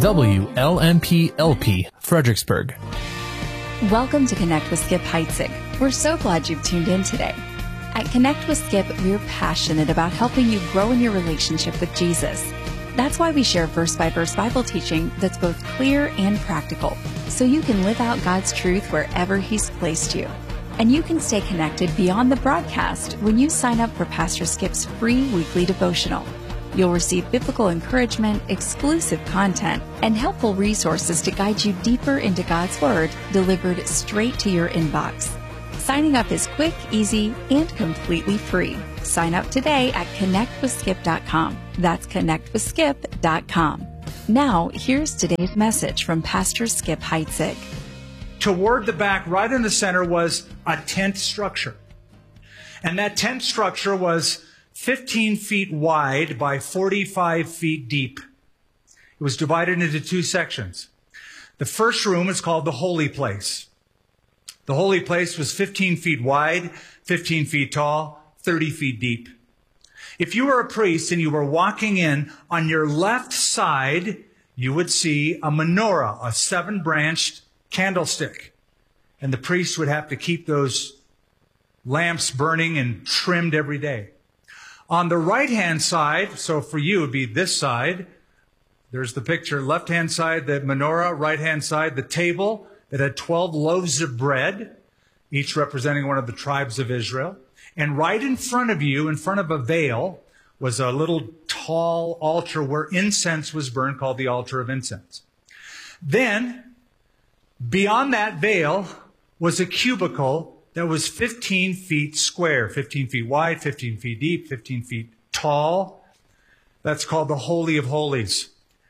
WLMP-LP, Fredericksburg. Welcome to Connect with Skip Heitzig. We're so glad you've tuned in today. At Connect with Skip, we're passionate about helping you grow in your relationship with Jesus. That's why we share verse-by-verse Bible teaching that's both clear and practical, so you can live out God's truth wherever He's placed you. And you can stay connected beyond the broadcast when you sign up for Pastor Skip's free weekly devotional. You'll receive biblical encouragement, exclusive content, and helpful resources to guide you deeper into God's Word, delivered straight to your inbox. Signing up is quick, easy, and completely free. Sign up today at connectwithskip.com. That's connectwithskip.com. Now, here's today's message from Pastor Skip Heitzig. Toward the back, right in the center, was a tent structure. And that tent structure was 15 feet wide by 45 feet deep. It was divided into two sections. The first room is called the Holy Place. The Holy Place was 15 feet wide, 15 feet tall, 30 feet deep. If you were a priest and you were walking in, on your left side, you would see a menorah, a 7-branched candlestick. And the priest would have to keep those lamps burning and trimmed every day. On the right-hand side, so for you it would be this side, there's the picture, left-hand side, the menorah, right-hand side, the table that had 12 loaves of bread, each representing one of the tribes of Israel. And right in front of you, in front of a veil, was a little tall altar where incense was burned, called the altar of incense. Then, beyond that veil was a cubicle that was 15 feet square, 15 feet wide, 15 feet deep, 15 feet tall. That's called the Holy of Holies.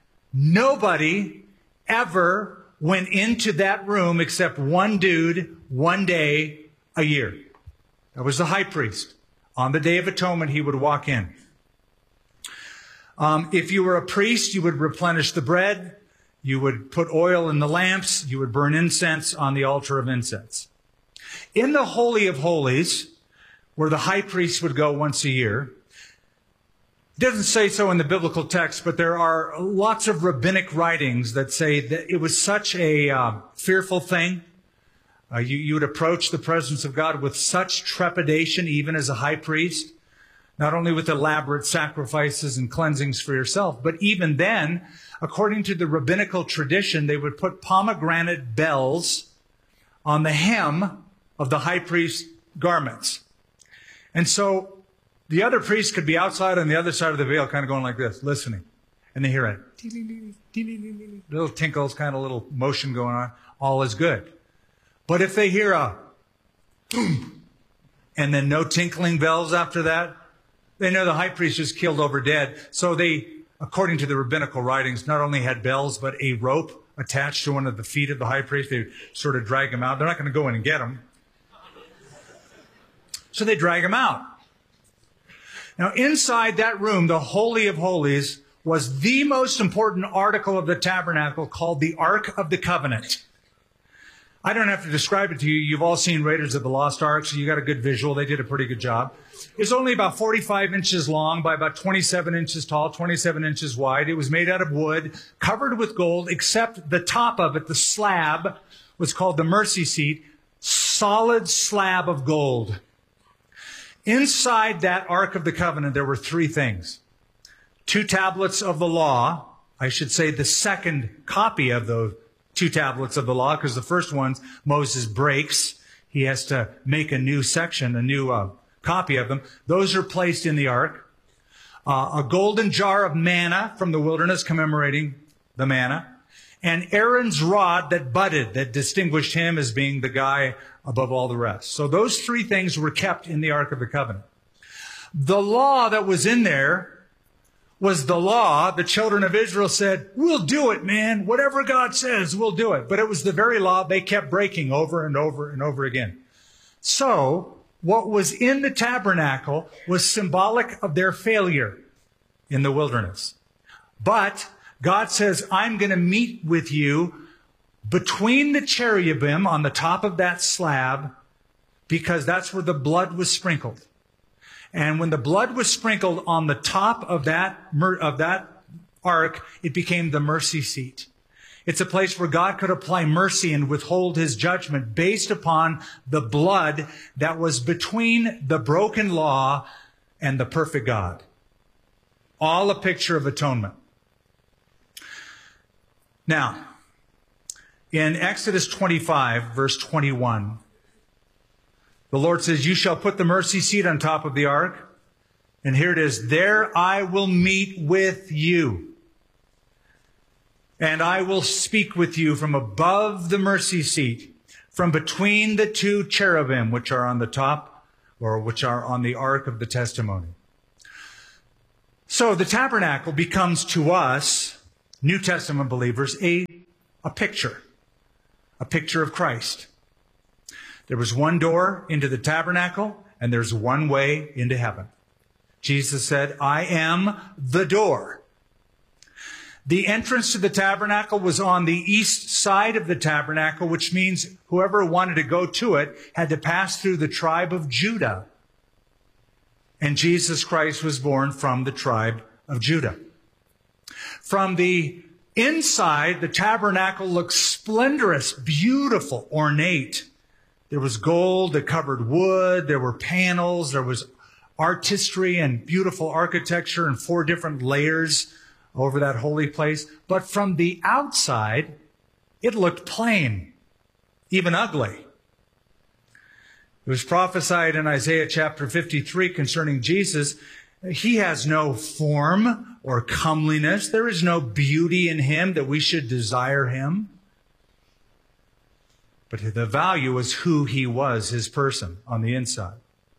Nobody ever went into that room except one dude, one day a year. That was the high priest. On the Day of Atonement, he would walk in. If you were a priest, you would replenish the bread. You would put oil in the lamps. You would burn incense on the altar of incense. In the Holy of Holies, where the high priest would go once a year, it doesn't say so in the biblical text, but there are lots of rabbinic writings that say that it was such a fearful thing. You would approach the presence of God with such trepidation, even as a high priest, not only with elaborate sacrifices and cleansings for yourself, but even then, according to the rabbinical tradition, they would put pomegranate bells on the hem of the high priest's garments. And so the other priest could be outside on the other side of the veil, kind of going like this, listening. And they hear a little tinkles, kind of little motion going on. All is good. But if they hear a boom, and then no tinkling bells after that, they know the high priest just killed over dead. So they, according to the rabbinical writings, not only had bells, but a rope attached to one of the feet of the high priest. They sort of drag him out. They're not going to go in and get him. So they drag him out. Now, inside that room, the Holy of Holies was the most important article of the tabernacle, called the Ark of the Covenant. I don't have to describe it to you. You've all seen Raiders of the Lost Ark, so you got a good visual. They did a pretty good job. It's only about 45 inches long by about 27 inches tall, 27 inches wide. It was made out of wood, covered with gold, except the top of it, the slab, was called the mercy seat, solid slab of gold. Inside that Ark of the Covenant, there were three things. 2 tablets of the law. I should say the second copy of those 2 tablets of the law, because the first ones Moses breaks. He has to make a new section, a new copy of them. Those are placed in the ark. A golden jar of manna from the wilderness, commemorating the manna. And Aaron's rod that budded, that distinguished him as being the guy above all the rest. So those 3 things were kept in the Ark of the Covenant. The law that was in there was the law. The children of Israel said, we'll do it, man. Whatever God says, we'll do it. But it was the very law they kept breaking over and over and over again. So what was in the tabernacle was symbolic of their failure in the wilderness. But God says, I'm going to meet with you between the cherubim on the top of that slab, because that's where the blood was sprinkled. And when the blood was sprinkled on the top of that ark, it became the mercy seat. It's a place where God could apply mercy and withhold his judgment based upon the blood that was between the broken law and the perfect God. All a picture of atonement. Now, in Exodus 25, verse 21, the Lord says, you shall put the mercy seat on top of the ark. And here it is, there I will meet with you. And I will speak with you from above the mercy seat, from between the two cherubim, which are on the top, or which are on the ark of the testimony. So the tabernacle becomes to us, New Testament believers, a picture of Christ. There was one door into the tabernacle, and there's one way into heaven. Jesus said, I am the door. The entrance to the tabernacle was on the east side of the tabernacle, which means whoever wanted to go to it had to pass through the tribe of Judah. And Jesus Christ was born from the tribe of Judah. From the inside, the tabernacle looked splendorous, beautiful, ornate. There was gold that covered wood. There were panels. There was artistry and beautiful architecture and 4 different layers over that holy place. But from the outside, it looked plain, even ugly. It was prophesied in Isaiah chapter 53 concerning Jesus. He has no form or comeliness. There is no beauty in him that we should desire him. But the value is who he was, his person on the inside.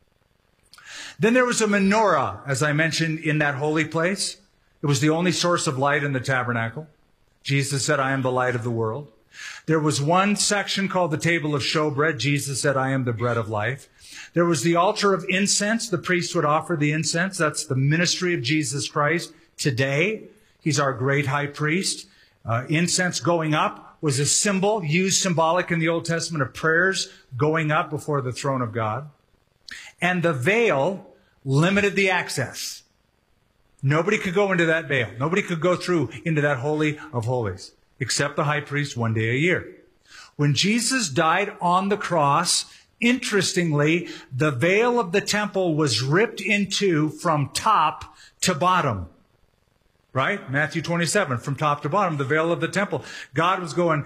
Then there was a menorah, as I mentioned, in that holy place. It was the only source of light in the tabernacle. Jesus said, I am the light of the world. There was one section called the table of showbread. Jesus said, I am the bread of life. There was the altar of incense. The priest would offer the incense. That's the ministry of Jesus Christ today. He's our great high priest. Incense going up was a symbol used symbolic in the Old Testament of prayers going up before the throne of God. And the veil limited the access. Nobody could go into that veil. Nobody could go through into that Holy of Holies, except the high priest one day a year. When Jesus died on the cross, interestingly, the veil of the temple was ripped in two from top to bottom. Right? Matthew 27, from top to bottom, the veil of the temple. God was going,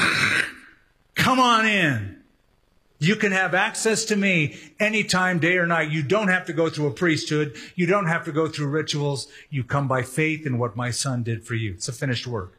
come on in. You can have access to me anytime, day or night. You don't have to go through a priesthood. You don't have to go through rituals. You come by faith in what my son did for you. It's a finished work.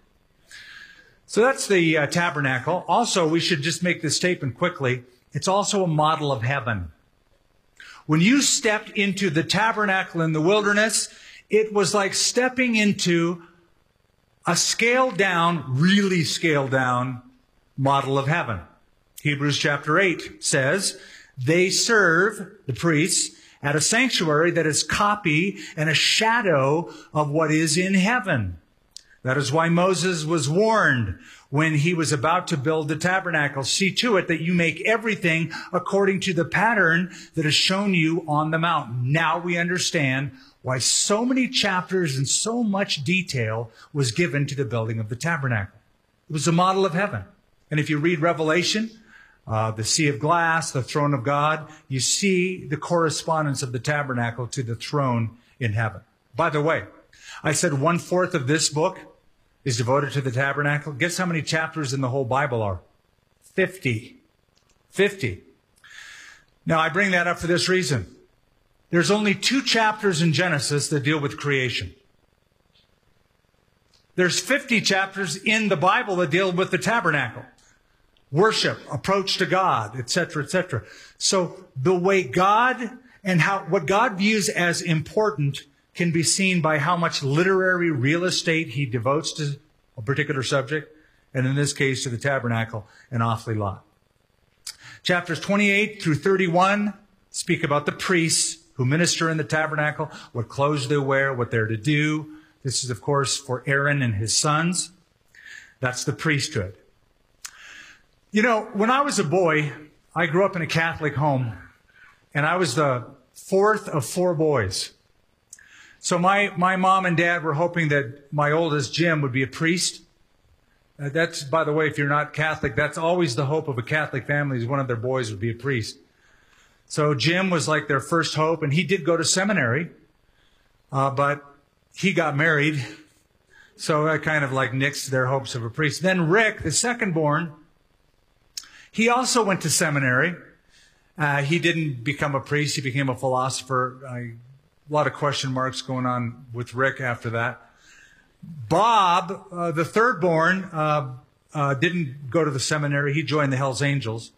So that's the tabernacle. Also, we should just make this statement quickly. It's also a model of heaven. When you stepped into the tabernacle in the wilderness, it was like stepping into a scaled down, really scaled down model of heaven. Hebrews chapter 8 says, they serve, the priests, at a sanctuary that is copy and a shadow of what is in heaven. That is why Moses was warned when he was about to build the tabernacle. See to it that you make everything according to the pattern that is shown you on the mountain. Now we understand why so many chapters and so much detail was given to the building of the tabernacle. It was a model of heaven. And if you read Revelation, the sea of glass, the throne of God, you see the correspondence of the tabernacle to the throne in heaven. By the way, I said 1/4 of this book is devoted to the tabernacle. Guess how many chapters in the whole Bible are? 50. 50. Now, I bring that up for this reason. There's only 2 chapters in Genesis that deal with creation. There's 50 chapters in the Bible that deal with the tabernacle. Worship, approach to God, etc., etc. So the way God and what God views as important can be seen by how much literary real estate he devotes to a particular subject, and in this case to the tabernacle, an awfully lot. Chapters 28 through 31 speak about the priests who minister in the tabernacle, what clothes they wear, what they're to do. This is, of course, for Aaron and his sons. That's the priesthood. You know, when I was a boy, I grew up in a Catholic home, and I was the 4th of 4 boys. So my mom and dad were hoping that my oldest, Jim, would be a priest. That's, by the way, if you're not Catholic, that's always the hope of a Catholic family, is one of their boys would be a priest. So Jim was like their first hope, and he did go to seminary, but he got married. So that kind of like nixed their hopes of a priest. Then Rick, the second born, he also went to seminary. He didn't become a priest. He became a philosopher. A lot of question marks going on with Rick after that. Bob, the third born, didn't go to the seminary. He joined the Hells Angels.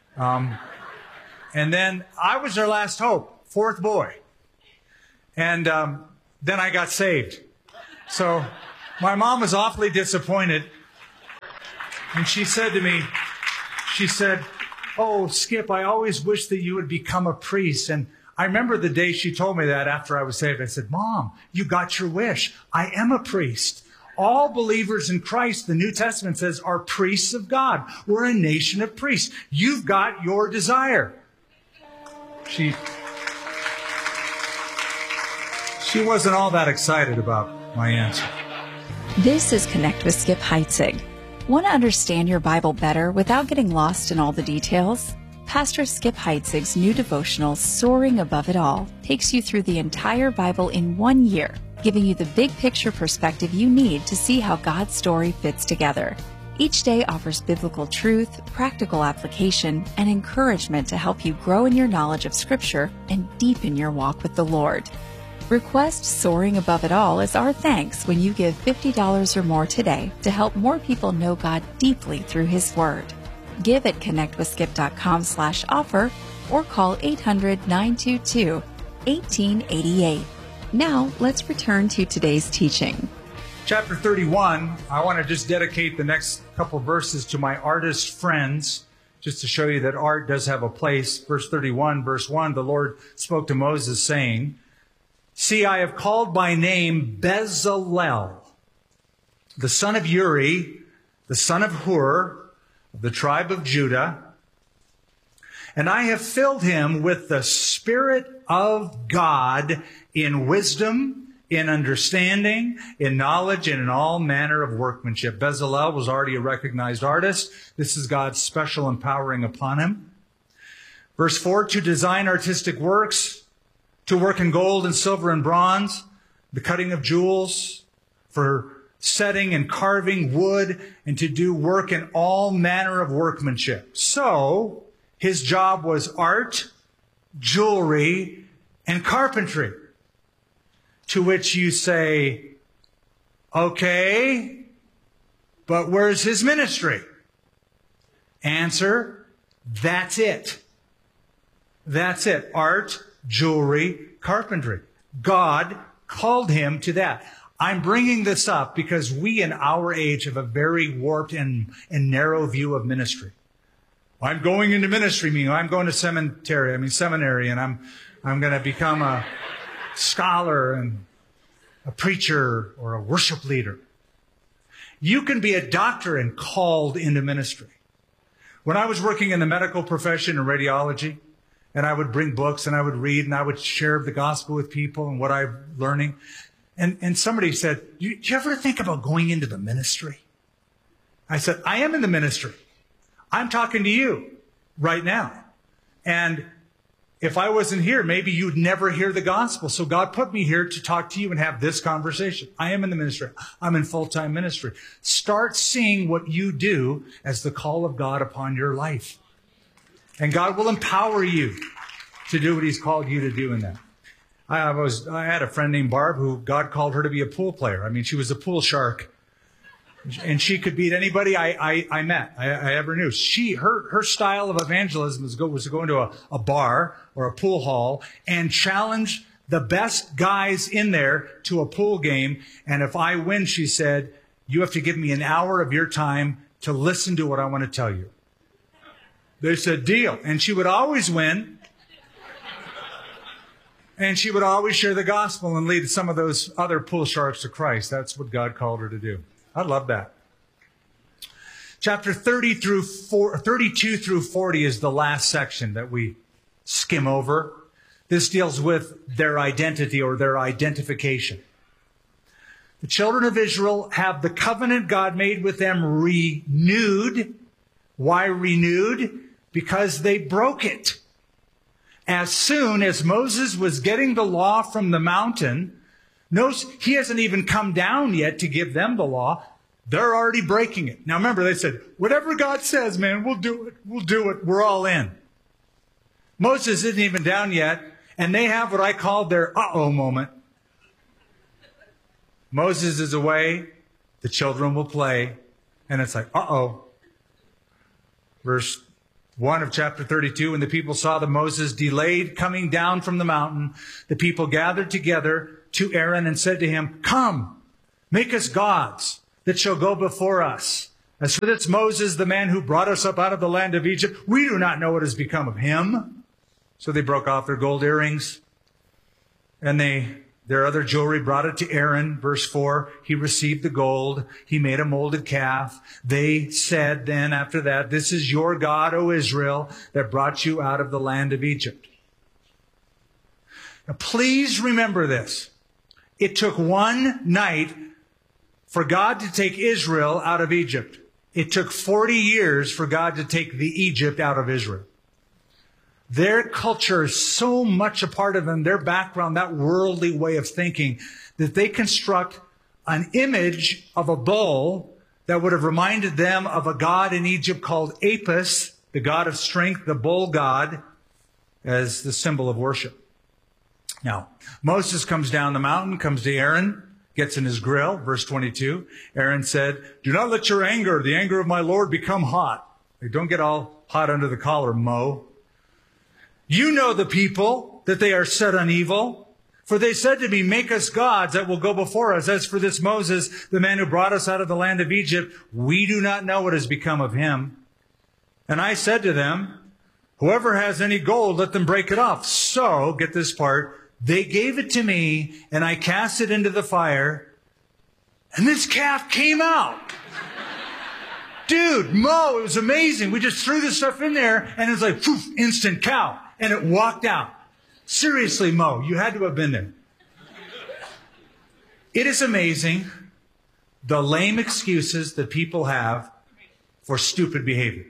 And then I was their last hope, fourth boy. And then I got saved. So my mom was awfully disappointed. And she said to me, she said, "Oh, Skip, I always wish that you would become a priest." And I remember the day she told me that after I was saved. I said, "Mom, you got your wish. I am a priest." All believers in Christ, the New Testament says, are priests of God. We're a nation of priests. You've got your desire. She wasn't all that excited about my answer. This is Connect with Skip Heitzig. Want to understand your Bible better without getting lost in all the details? Pastor Skip Heitzig's new devotional, Soaring Above It All, takes you through the entire Bible in 1 year, giving you the big picture perspective you need to see how God's story fits together. Each day offers biblical truth, practical application, and encouragement to help you grow in your knowledge of Scripture and deepen your walk with the Lord. Request Soaring Above It All as our thanks when you give $50 or more today to help more people know God deeply through His Word. Give at connectwithskip.com/offer or call 800-922-1888. Now, let's return to today's teaching. Chapter 31, I want to just dedicate the next couple verses to my artist friends, just to show you that art does have a place. Verse 31, verse 1, the Lord spoke to Moses saying, "See, I have called by name Bezalel, the son of Uri, the son of Hur, of the tribe of Judah, and I have filled him with the Spirit of God in wisdom, in understanding, in knowledge, and in all manner of workmanship." Bezalel was already a recognized artist. This is God's special empowering upon him. Verse 4, to design artistic works, to work in gold and silver and bronze, the cutting of jewels, for setting and carving wood, and to do work in all manner of workmanship. So, his job was art, jewelry, and carpentry. To which you say, okay, but where's his ministry? Answer, that's it. That's it. Art, jewelry, carpentry. God called him to that. I'm bringing this up because we in our age have a very warped and narrow view of ministry. I'm going into ministry, meaning I'm going to seminary, and I'm going to become a scholar and a preacher or a worship leader. You can be a doctor and called into ministry. When I was working in the medical profession in radiology, and I would bring books and I would read and I would share the gospel with people and what I'm learning, and somebody said, do you ever think about going into the ministry? I said, I am in the ministry. I'm talking to you right now. And if I wasn't here, maybe you'd never hear the gospel. So God put me here to talk to you and have this conversation. I am in the ministry. I'm in full-time ministry. Start seeing what you do as the call of God upon your life. And God will empower you to do what He's called you to do in that. I had a friend named Barb who God called her to be a pool player. I mean, she was a pool shark. And she could beat anybody I met, I ever knew. Her style of evangelism was to go into a bar or a pool hall and challenge the best guys in there to a pool game. And if I win, she said, you have to give me an hour of your time to listen to what I want to tell you. They said, deal. And she would always win. And she would always share the gospel and lead some of those other pool sharks to Christ. That's what God called her to do. I love that. Chapter 32 through 40 is the last section that we skim over. This deals with their identity or their identification. The children of Israel have the covenant God made with them renewed. Why renewed? Because they broke it. As soon as Moses was getting the law from the mountain, notice he hasn't even come down yet to give them the law. They're already breaking it. Now remember, they said, whatever God says, man, we'll do it. We'll do it. We're all in. Moses isn't even down yet, and they have what I call their uh-oh moment. Moses is away, the children will play, and it's like, uh-oh. Verse 1 of chapter 32, when the people saw that Moses delayed coming down from the mountain, the people gathered together to Aaron and said to him, come, make us gods that shall go before us. As for this Moses, the man who brought us up out of the land of Egypt, we do not know what has become of him. So they broke off their gold earrings, and their other jewelry, brought it to Aaron. Verse 4, he received the gold. He made a molded calf. They said then after that, this is your God, O Israel, that brought you out of the land of Egypt. Now, please remember this. It took one night for God to take Israel out of Egypt. It took 40 years for God to take the Egypt out of Israel. Their culture is so much a part of them, their background, that worldly way of thinking, that they construct an image of a bull that would have reminded them of a god in Egypt called Apis, the god of strength, the bull god, as the symbol of worship. Now, Moses comes down the mountain, comes to Aaron, gets in his grill, verse 22. Aaron said, do not let your anger, the anger of my Lord, become hot. Like, don't get all hot under the collar, Mo. You know the people, that they are set on evil. For they said to me, make us gods that will go before us. As for this Moses, the man who brought us out of the land of Egypt, we do not know what has become of him. And I said to them, whoever has any gold, let them break it off. So, get this part, they gave it to me, and I cast it into the fire, and this calf came out. Dude, Mo, it was amazing. We just threw this stuff in there, and it's like, poof, instant cow. And it walked out. Seriously, Mo, you had to have been there. It is amazing the lame excuses that people have for stupid behavior.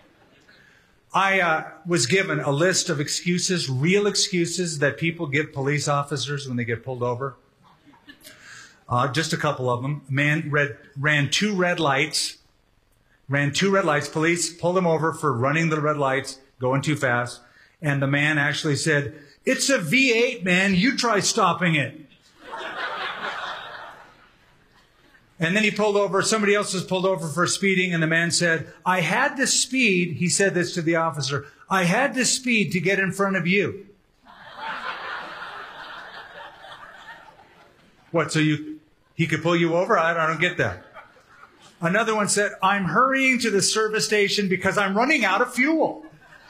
I was given a list of excuses, real excuses that people give police officers when they get pulled over. Just a couple of them. A man ran two red lights. Police pulled him over for running the red lights, going too fast. And the man actually said, it's a V8, man. You try stopping it. And then he pulled over. Somebody else was pulled over for speeding. And the man said, I had to speed. He said this to the officer. I had to speed to get in front of you. What, so he could pull you over? I don't get that. Another one said, I'm hurrying to the service station because I'm running out of fuel.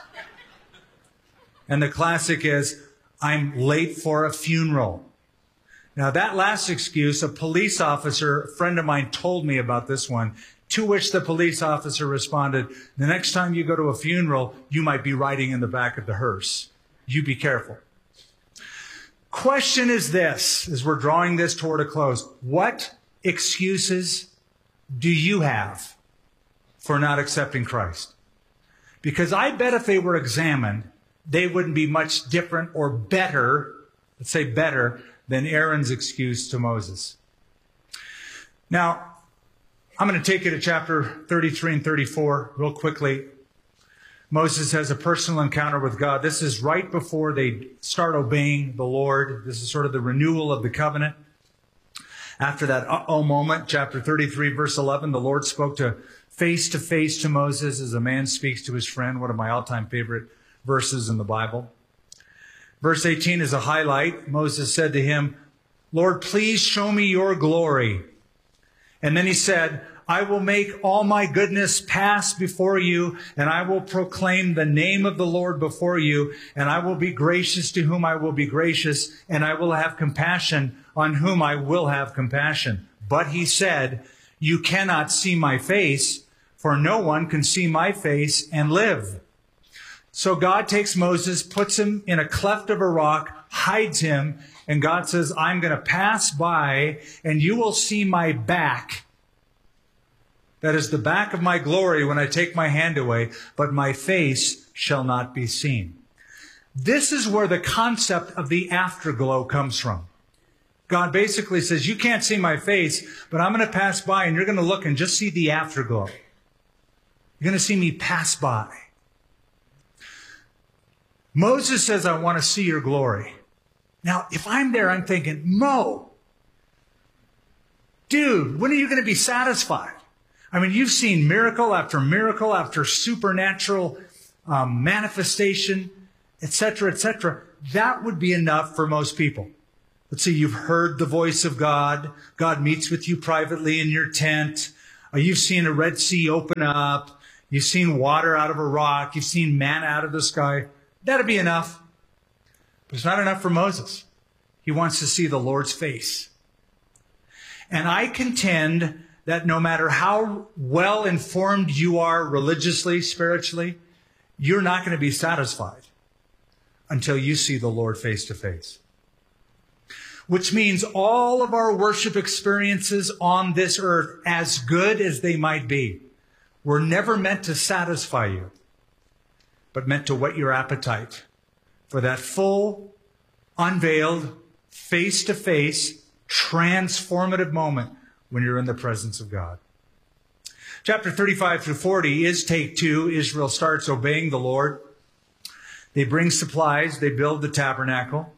And the classic is, I'm late for a funeral. Now, that last excuse, a police officer, a friend of mine, told me about this one, to which the police officer responded, the next time you go to a funeral, you might be riding in the back of the hearse. You be careful. Question is this, as we're drawing this toward a close. What excuses do you have for not accepting Christ? Because I bet if they were examined, they wouldn't be much different or better, let's say better, than Aaron's excuse to Moses. Now, I'm going to take you to chapter 33 and 34 real quickly. Moses has a personal encounter with God. This is right before they start obeying the Lord. This is sort of the renewal of the covenant. After that uh-oh moment, chapter 33, verse 11, the Lord spoke to face to Moses as a man speaks to his friend, one of my all-time favorite verses in the Bible. Verse 18 is a highlight. Moses said to him, Lord, please show me your glory. And then he said, I will make all my goodness pass before you, and I will proclaim the name of the Lord before you, and I will be gracious to whom I will be gracious, and I will have compassion on whom I will have compassion. But he said, you cannot see my face, for no one can see my face and live. So God takes Moses, puts him in a cleft of a rock, hides him, and God says, I'm going to pass by, and you will see my back. That is the back of my glory when I take my hand away, but my face shall not be seen. This is where the concept of the afterglow comes from. God basically says, you can't see my face, but I'm going to pass by, and you're going to look and just see the afterglow. You're going to see me pass by. Moses says, I want to see your glory. Now, if I'm there, I'm thinking, Mo, dude, when are you going to be satisfied? I mean, you've seen miracle after supernatural manifestation, etc., etc. That would be enough for most people. Let's see, you've heard the voice of God. God meets with you privately in your tent. You've seen a Red Sea open up. You've seen water out of a rock. You've seen manna out of the sky. That'd be enough. But it's not enough for Moses. He wants to see the Lord's face. And I contend that no matter how well informed you are religiously, spiritually, you're not going to be satisfied until you see the Lord face to face. Which means all of our worship experiences on this earth, as good as they might be, were never meant to satisfy you, but meant to whet your appetite for that full, unveiled, face-to-face, transformative moment when you're in the presence of God. Chapter 35 through 40 is take two. Israel starts obeying the Lord. They bring supplies. They build the tabernacle.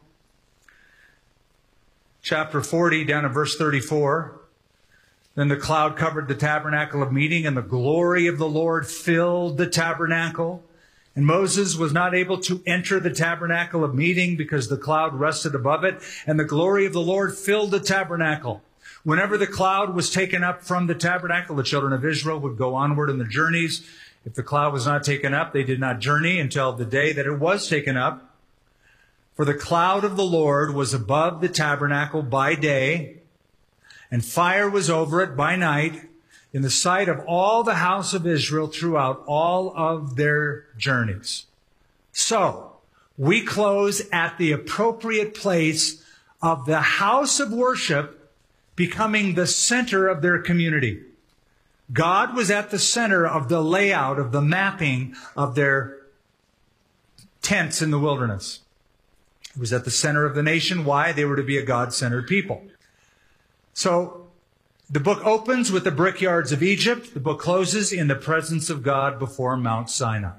Chapter 40, down to verse 34. Then the cloud covered the tabernacle of meeting, and the glory of the Lord filled the tabernacle. And Moses was not able to enter the tabernacle of meeting because the cloud rested above it, and the glory of the Lord filled the tabernacle. Whenever the cloud was taken up from the tabernacle, the children of Israel would go onward in their journeys. If the cloud was not taken up, they did not journey until the day that it was taken up. For the cloud of the Lord was above the tabernacle by day, and fire was over it by night, in the sight of all the house of Israel throughout all of their journeys. So, we close at the appropriate place of the house of worship becoming the center of their community. God was at the center of the layout, of the mapping of their tents in the wilderness. It was at the center of the nation. Why? They were to be a God-centered people. So, the book opens with the brickyards of Egypt. The book closes in the presence of God before Mount Sinai.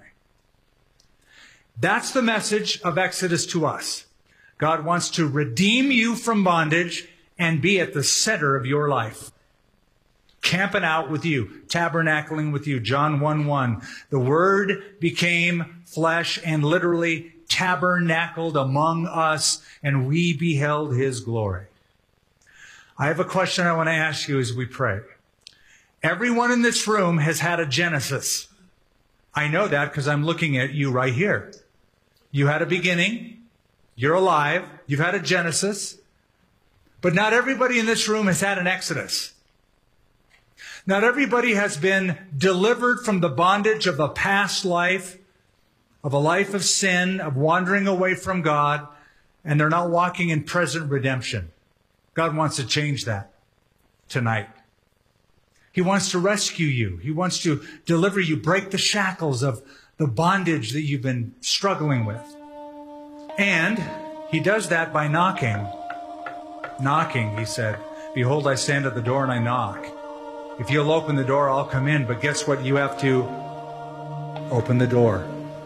That's the message of Exodus to us. God wants to redeem you from bondage and be at the center of your life. Camping out with you, tabernacling with you. John 1:1. The Word became flesh and literally tabernacled among us, and we beheld His glory. I have a question I want to ask you as we pray. Everyone in this room has had a Genesis. I know that because I'm looking at you right here. You had a beginning. You're alive. You've had a Genesis. But not everybody in this room has had an Exodus. Not everybody has been delivered from the bondage of a past life, of a life of sin, of wandering away from God, and they're not walking in present redemption. God wants to change that tonight. He wants to rescue you. He wants to deliver you, break the shackles of the bondage that you've been struggling with. And He does that by knocking. Knocking, He said, "Behold, I stand at the door and I knock. If you'll open the door, I'll come in." But guess what? You have to open the door.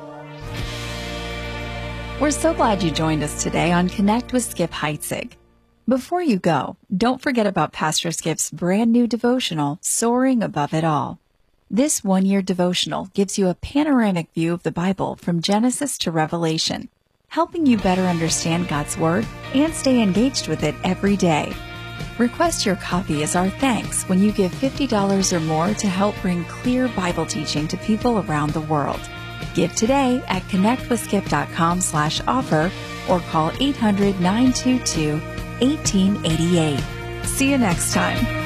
We're so glad you joined us today on Connect with Skip Heitzig. Before you go, don't forget about Pastor Skip's brand new devotional, Soaring Above It All. This one-year devotional gives you a panoramic view of the Bible from Genesis to Revelation, helping you better understand God's Word and stay engaged with it every day. Request your copy as our thanks when you give $50 or more to help bring clear Bible teaching to people around the world. Give today at connectwithskip.com/offer or call 800-922-1888. See you next time.